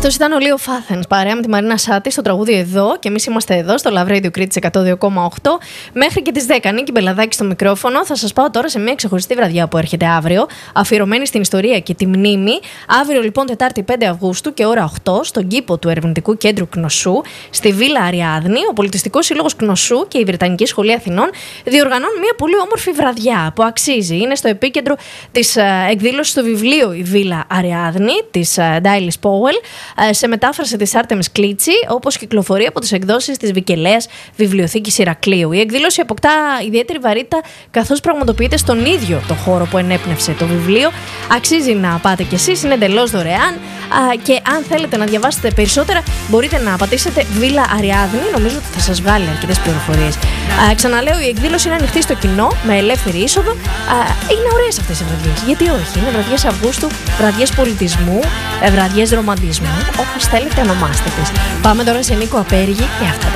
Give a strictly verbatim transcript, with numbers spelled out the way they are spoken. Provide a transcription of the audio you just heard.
Αυτός ήταν ο Λίο Φάθενς, παρέα με τη Μαρίνα Σάτη στο τραγούδι Εδώ. Και εμείς είμαστε εδώ στο Love Radio Κρήτης εκατό δύο κόμμα οκτώ μέχρι και τις δέκα. Νίκη Μπελαδάκη στο μικρόφωνο. Θα σας πάω τώρα σε μια ξεχωριστή βραδιά που έρχεται αύριο, αφιερωμένη στην ιστορία και τη μνήμη. Αύριο λοιπόν, Τετάρτη πέντε Αυγούστου και ώρα οκτώ, στον κήπο του Ερευνητικού Κέντρου Κνωσού, στη Βίλα Αριάδνη, ο Πολιτιστικός Σύλλογος Κνωσού και η Βρετανική Σχολή Αθηνών διοργανώνουν μια πολύ όμορφη βραδιά που αξίζει. Είναι στο επίκεντρο της εκδήλωσης του βιβλίου Η Βίλα Αριάδνη της Ντάιλις Πόουελ, σε μετάφραση της Άρτεμις Κλίτσι, όπως κυκλοφορεί από τις εκδόσεις της Βικελαίας Βιβλιοθήκης Ηρακλείου. Η εκδήλωση αποκτά ιδιαίτερη βαρύτητα καθώς πραγματοποιείται στον ίδιο το χώρο που ενέπνευσε το βιβλίο. Αξίζει να πάτε κι εσείς, είναι εντελώς δωρεάν και αν θέλετε να διαβάσετε περισσότερα μπορείτε να πατήσετε Βίλα Αριάδνη, νομίζω ότι θα σας βγάλει αρκετές πληροφορίες. Ξαναλέω, η εκδήλωση είναι ανοιχτή στο κοινό με ελεύθερη είσοδο. Είναι ωραίες αυτές οι βραδιές, γιατί όχι, είναι βραδιές Αυγούστου, βραδιές πολιτισμού, βραδιές ρομαντισμού, όπως θέλετε ονομάστε τις. Πάμε τώρα σε Νίκο Απέργη και αυτά